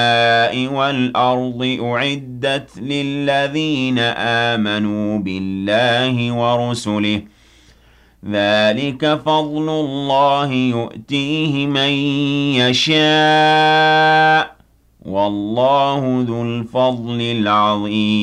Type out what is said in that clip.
وَالْأَرْضِ أُعِدَّتْ لِلَّذِينَ آمَنُوا بِاللَّهِ وَرُسُلِهِ ۚ ذَٰلِكَ فَضْلُ اللَّهِ يُؤْتِيهِ مَن يَشَاءُ ۚ وَاللَّهُ ذُو الْفَضْلِ الْعَظِيمِ